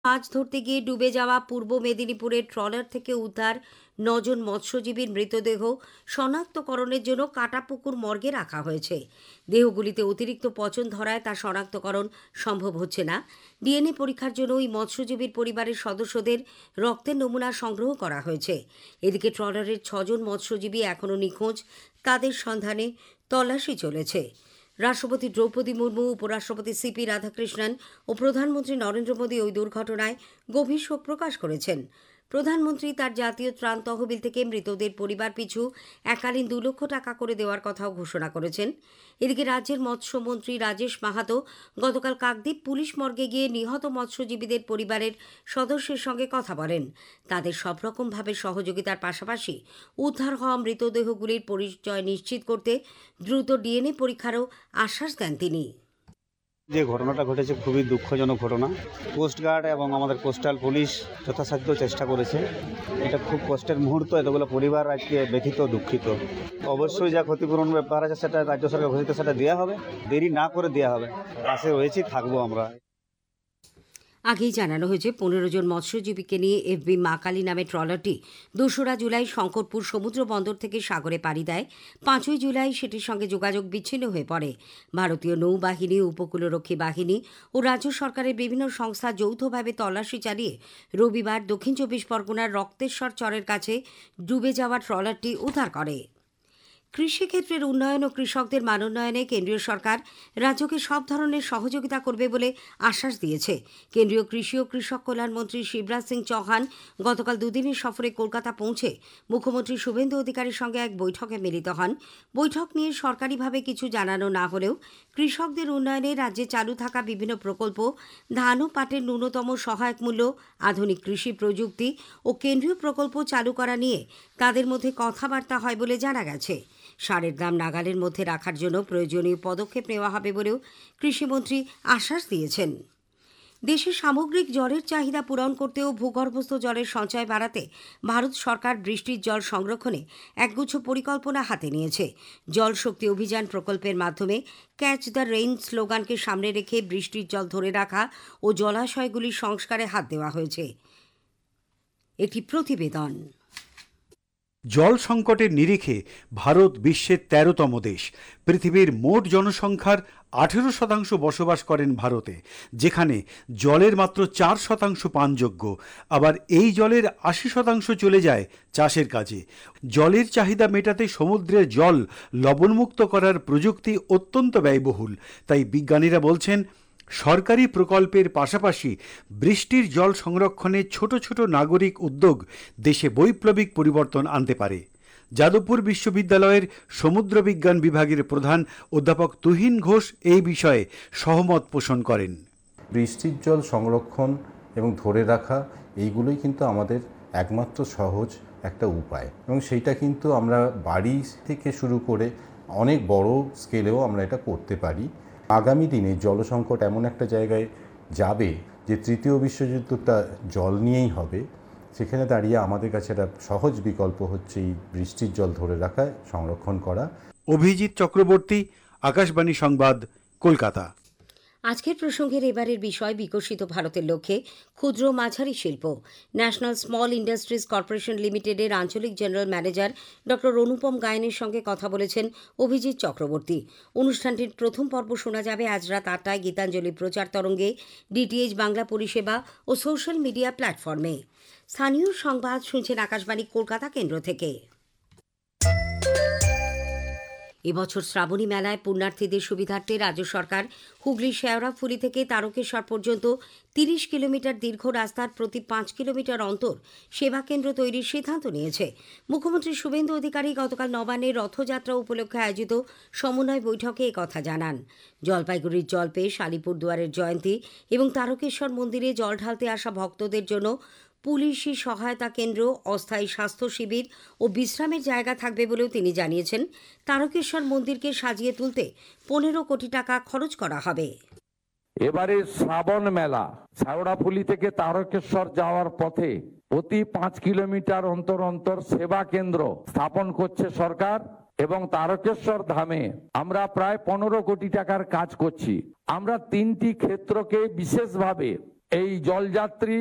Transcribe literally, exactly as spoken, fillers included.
মাছ ধরতে গিয়ে ডুবে যাওয়া পূর্ব মেদিনীপুরের ট্রলার থেকে উদ্ধার নজন মৎস্যজীবীর মৃতদেহ শনাক্তকরণের জন্য কাটাপুকুর মর্গে রাখা হয়েছে। দেহগুলিতে অতিরিক্ত পচন ধরায় তা শনাক্তকরণ সম্ভব হচ্ছে না। ডিএনএ পরীক্ষার জন্য ওই মৎস্যজীবীর পরিবারের সদস্যদের রক্তের নমুনা সংগ্রহ করা হয়েছে। এদিকে ট্রলারের ছজন মৎস্যজীবী এখনও নিখোঁজ, তাদের সন্ধানে তল্লাশি চলেছে। রাষ্ট্রপতি দ্রৌপদী মুর্মু, উপরাষ্ট্রপতি সিপি রাধাকৃষ্ণন ও প্রধানমন্ত্রী নরেন্দ্র মোদী ওই দুর্ঘটনায় গভীর শোক প্রকাশ করেছেন। প্রধানমন্ত্রী তার জাতীয় ত্রাণ তহবিল থেকে মৃতদের পরিবার পিছু এককালীন দু লক্ষ টাকা করে দেওয়ার কথাও ঘোষণা করেছেন। এদিকে রাজ্যের মৎস্যমন্ত্রী রাজেশ মাহাতো গতকাল কাকদ্বীপ পুলিশ মর্গে গিয়ে নিহত মৎস্যজীবীদের পরিবারের সদস্যের সঙ্গে কথা বলেন। তাদের সব রকমভাবে সহযোগিতার পাশাপাশি উদ্ধার হওয়া মৃতদেহগুলির পরিচয় নিশ্চিত করতে দ্রুত ডিএনএ পরীক্ষারও আশ্বাস দেন তিনি। যে ঘটনাটা ঘটেছে খুবই দুঃখজনক ঘটনা। কোস্টগার্ড এবং আমাদের কোস্টাল পুলিশ যথাসাধ্য চেষ্টা করেছে। এটা খুব কষ্টের মুহূর্ত, এতগুলো পরিবার আজকে ব্যথিত, দুঃখিত। অবশ্যই যা ক্ষতিপূরণ ব্যাপার আছে সেটা রাজ্য সরকার ঘোষিত, সেটা দেওয়া হবে, দেরি না করে দেওয়া হবে। পাশে রয়েছি, থাকবো আমরা। আগেই জানানো হয়েছে পনেরো জন মৎস্যজীবীকে নিয়ে এফবি মা কালী নামে ট্রলারটি দোসরা জুলাই শঙ্করপুর সমুদ্র বন্দর থেকে সাগরে পাড়ি দেয়। পাঁচই জুলাই সেটির সঙ্গে যোগাযোগ বিচ্ছিন্ন হয়ে পড়ে। ভারতীয় নৌবাহিনী, উপকূলরক্ষী বাহিনী ও রাজ্য সরকারের বিভিন্ন সংস্থা যৌথভাবে তল্লাশি চালিয়ে রবিবার দক্ষিণ চব্বিশ পরগনার রক্তেশ্বর চরের কাছে ডুবে যাওয়া ট্রলারটি উদ্ধার করে। কৃষিক্ষেত্রের উন্নয়ন ও কৃষকদের মানোন্নয়নে কেন্দ্রীয় সরকার রাজ্যকে সব ধরনের সহযোগিতা করবে বলে আশ্বাস দিয়েছে। কেন্দ্রীয় কৃষি ও কৃষক কল্যাণ মন্ত্রী শিবরাজ সিং চৌহান গতকাল দুদিনের সফরে কলকাতা পৌঁছে মুখ্যমন্ত্রী শুভেন্দু অধিকারীর সঙ্গে এক বৈঠকে মিলিত হন। বৈঠক নিয়ে সরকারিভাবে কিছু জানানো না হলেও কৃষকদের উন্নয়নে রাজ্যে চালু থাকা বিভিন্ন প্রকল্প, ধান ও পাটের ন্যূনতম সহায়ক মূল্য, আধুনিক কৃষি প্রযুক্তি ও কেন্দ্রীয় প্রকল্প চালু করা নিয়ে তাদের মধ্যে কথাবার্তা হয় বলে জানা গেছে। সারের দাম নাগালের মধ্যে রাখার জন্য প্রয়োজনীয় পদক্ষেপ নেওয়া হবে বলেও কৃষিমন্ত্রী আশ্বাস দিয়েছেন। দেশে সামগ্রিক জলের চাহিদা পূরণ করতে ও ভূগর্ভস্থ জলের সঞ্চয় বাড়াতে ভারত সরকার বৃষ্টির জল সংরক্ষণে একগুচ্ছ পরিকল্পনা হাতে নিয়েছে। জল শক্তি অভিযান প্রকল্পের মাধ্যমে ক্যাচ দ্য রেইন স্লোগানকে সামনে রেখে বৃষ্টির জল ধরে রাখা ও জলাশয়গুলির সংস্কারে হাত দেওয়া হয়েছে। একটি প্রতিবেদন। জল সংকটের নিরিখে ভারত বিশ্বের তেরোতম দেশ। পৃথিবীর মোট জনসংখ্যার আঠেরো শতাংশ বসবাস করেন ভারতে, যেখানে জলের মাত্র চার শতাংশ পানযোগ্য। আবার এই জলের আশি শতাংশ চলে যায় চাষের কাজে। জলের চাহিদা মেটাতে সমুদ্রের জল লবণমুক্ত করার প্রযুক্তি অত্যন্ত ব্যয়বহুল। তাই বিজ্ঞানীরা বলছেন, সরকারি প্রকল্পের পাশাপাশি বৃষ্টির জল সংরক্ষণে ছোট ছোট নাগরিক উদ্যোগ দেশে বৈপ্লবিক পরিবর্তন আনতে পারে। যাদবপুর বিশ্ববিদ্যালয়ের সমুদ্র বিজ্ঞান বিভাগের প্রধান অধ্যাপক তুহিন ঘোষ এই বিষয়ে সহমত পোষণ করেন। বৃষ্টির জল সংরক্ষণ এবং ধরে রাখা এইগুলোই কিন্তু আমাদের একমাত্র সহজ একটা উপায়, এবং সেইটা কিন্তু আমরা বাড়ি থেকে শুরু করে অনেক বড় স্কেলেও আমরা এটা করতে পারি। আগামী দিনে জলসংকট এমন একটা জায়গায় যাবে যে তৃতীয় বিশ্বযুদ্ধটা জল নিয়েই হবে। সেখানে দাঁড়িয়ে আমাদের কাছে একটা সহজ বিকল্প হচ্ছে এই বৃষ্টির জল ধরে রাখা, সংরক্ষণ করা। অভিজিৎ চক্রবর্তী, আকাশবাণী সংবাদ, কলকাতা। আজকের প্রসঙ্গের এবারের বিষয় বিকশিত ভারতের লক্ষ্যে ক্ষুদ্র মাঝারি শিল্প। ন্যাশনাল স্মল ইন্ডাস্ট্রিজ কর্পোরেশন লিমিটেডের আঞ্চলিক জেনারেল ম্যানেজার ডক্টর অনুপম গায়েনের সঙ্গে কথা বলেছেন অভিজিৎ চক্রবর্তী। অনুষ্ঠানটির প্রথম পর্ব শোনা যাবে আজ রাত আটটায় গীতাঞ্জলি প্রচার তরঙ্গে, ডিটিএইচ বাংলা পরিষেবা ও সোশ্যাল মিডিয়া প্ল্যাটফর্মে। স্থানীয় সংবাদ শুনছেন আকাশবাণী কলকাতা কেন্দ্র থেকে। এবছর শ্রাবণী মেলায় পুণ্যার্থীদের সুবিধার্থে রাজ্য সরকার হুগলির শেওড়াফুলি থেকে তারকেশ্বর পর্যন্ত তিরিশ কিলোমিটার দীর্ঘ রাস্তার প্রতি পাঁচ কিলোমিটার অন্তর সেবা কেন্দ্র তৈরির সিদ্ধান্ত নিয়েছে। মুখ্যমন্ত্রী শুভেন্দু অধিকারী গতকাল নবান্নে রথযাত্রা উপলক্ষে আয়োজিত সমন্বয় বৈঠকে একথা জানান। জলপাইগুড়ির জলপেশ, আলিপুরদুয়ারের জয়ন্তী এবং তারকেশ্বর মন্দিরে জল ঢালতে আসা ভক্তদের জন্য পুলিশি সহায়তা কেন্দ্র, অস্থায়ী স্বাস্থ্য শিবির ও বিশ্রামের জায়গা থাকবে বলেও তিনি জানিয়েছেন। তারকেশ্বর মন্দিরকে সাজিয়ে তুলতে পনেরো কোটি টাকা খরচ করা হবে। এবারে শ্রাবণ মেলা শেওড়াফুলি থেকে তারকেশ্বর যাওয়ার পথে প্রতি পাঁচ কিলোমিটার অন্তর অন্তর সেবা কেন্দ্র স্থাপন করছে সরকার, এবং তারকেশ্বর ধামে আমরা প্রায় পনেরো কোটি টাকার কাজ করছি। আমরা তিনটি ক্ষেত্রকে বিশেষভাবে এই জলযাত্রী